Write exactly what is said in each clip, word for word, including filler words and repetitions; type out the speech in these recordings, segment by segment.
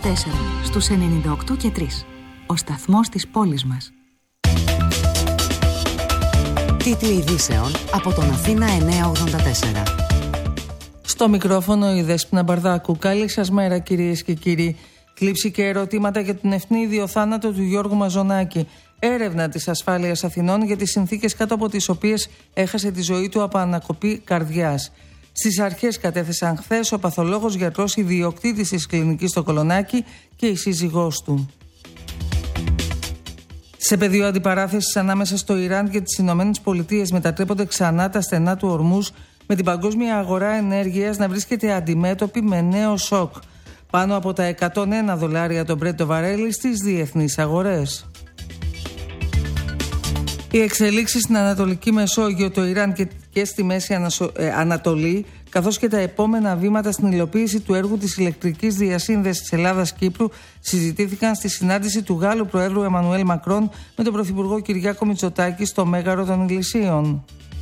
τέσσερα στους ενενήντα οκτώ και τρία. Ο σταθμός της πόλης μας. Τίτλοι ειδήσεων από τον Αθήνα εννιακόσια ογδόντα τέσσερα. Στο μικρόφωνο η Δέσποινα Μπαρδάκου. Καλή σας μέρα, κυρίες και κύριοι. Θλίψη και ερωτήματα για τον ευνίδιο θάνατο του Γιώργου Μαζονάκη. Έρευνα της ασφάλειας Αθηνών για τις συνθήκες κάτω από τις οποίες έχασε τη ζωή του από ανακοπή καρδιάς. Στις αρχές κατέθεσαν χθες ο παθολόγος γιατρός ιδιοκτήτης της κλινικής στο Κολονάκι και η σύζυγός του. Σε πεδίο αντιπαράθεσης ανάμεσα στο Ιράν και τις Ηνωμένες Πολιτείες μετατρέπονται ξανά τα στενά του ορμούς, με την παγκόσμια αγορά ενέργειας να βρίσκεται αντιμέτωπη με νέο σοκ. Πάνω από τα εκατόν ένα δολάρια το Brent το βαρέλι στις διεθνείς αγορές. Οι εξελίξεις στην Ανατολική Μεσόγειο, το Ιράν και στη Μέση Ανατολή, καθώς και τα επόμενα βήματα στην υλοποίηση του έργου της ηλεκτρικής διασύνδεσης Ελλάδας-Κύπρου, συζητήθηκαν στη συνάντηση του Γάλλου Προέδρου Εμμανουέλ Μακρόν με τον Πρωθυπουργό Κυριάκο Μητσοτάκη στο Μέγαρο των Εκκλησίων.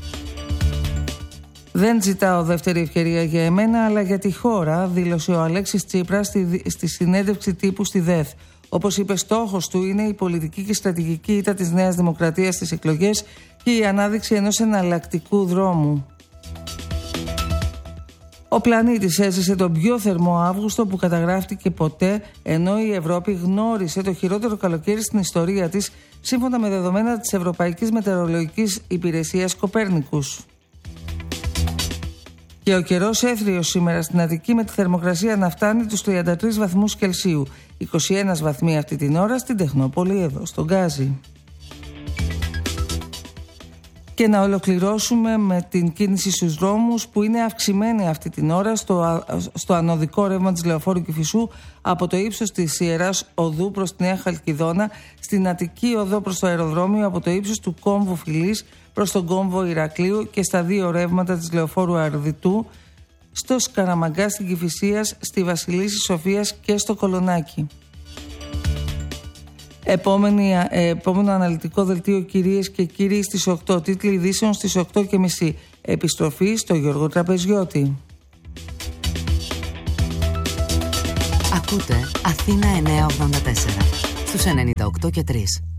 Δεν ζητάω δεύτερη ευκαιρία για εμένα, αλλά για τη χώρα, δήλωσε ο Αλέξης Τσίπρας στη, στη συνέντευξη τύπου στη ΔΕΘ. Όπως είπε, στόχος του είναι η πολιτική και στρατηγική ήττα της Νέας Δημοκρατίας στις εκλογές και η ανάδειξη ενός εναλλακτικού δρόμου. Ο πλανήτης έζησε τον πιο θερμό Αύγουστο που καταγράφτηκε ποτέ, ενώ η Ευρώπη γνώρισε το χειρότερο καλοκαίρι στην ιστορία της, σύμφωνα με δεδομένα της Ευρωπαϊκής Μετεωρολογικής Υπηρεσίας Κοπέρνικους. Και ο καιρός έθριος σήμερα στην Αττική, με τη θερμοκρασία να φτάνει τους τριάντα τρεις βαθμούς Κελσίου, είκοσι ένα βαθμοί αυτή την ώρα στην Τεχνόπολη εδώ στον Γκάζι. Και να ολοκληρώσουμε με την κίνηση στους δρόμους που είναι αυξημένη αυτή την ώρα στο, στο ανωδικό ρεύμα της Λεωφόρου Κηφισού από το ύψος της Ιεράς Οδού προς τη Νέα Χαλκιδόνα, στην Αττική Οδό προς το αεροδρόμιο από το ύψος του κόμβου Φιλής προς τον κόμβο Ηρακλείου και στα δύο ρεύματα της Λεωφόρου Αρδιτού, στο Σκαραμαγκά στην Κηφισίας, στη Βασιλίσσης Σοφίας και στο Κολονάκι. Επόμενη, ε, επόμενο αναλυτικό δελτίο, κυρίες και κύριοι, στις οκτώ. Τίτλοι ειδήσεων στις οκτώ και μισή. Επιστροφή στο Γιώργο Τραπεζιώτη. Ακούτε Αθήνα εννιακόσια ογδόντα τέσσερα στους ενενήντα οκτώ και τρία.